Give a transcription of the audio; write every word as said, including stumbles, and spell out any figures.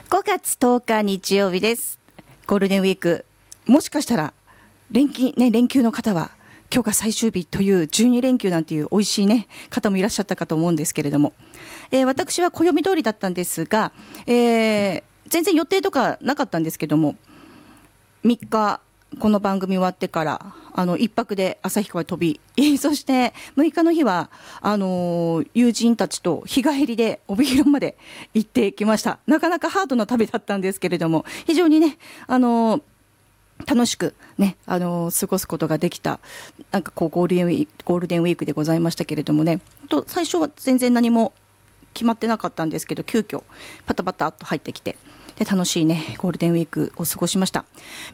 ごがつとおか日曜日です。ゴールデンウィーク、もしかしたら連休、ね、連休の方は今日が最終日というじゅうにれんきゅうなんていう美味しい、ね、方もいらっしゃったかと思うんですけれども、えー、私は暦通りだったんですが、えー、全然予定とかなかったんですけども、みっかこの番組終わってからあのいっぱくで旭川に飛びそしてむいかの日はあのー、友人たちと日帰りで帯広まで行ってきました。なかなかハードな旅だったんですけれども、非常にね、あのー、楽しく、ね、あのー、過ごすことができたなんかこうゴールデンウィーク、ゴールデンウィークでございましたけれどもね、と最初は全然何も決まってなかったんですけど、急遽パタパタっと入ってきてで楽しいねゴールデンウィークを過ごしました。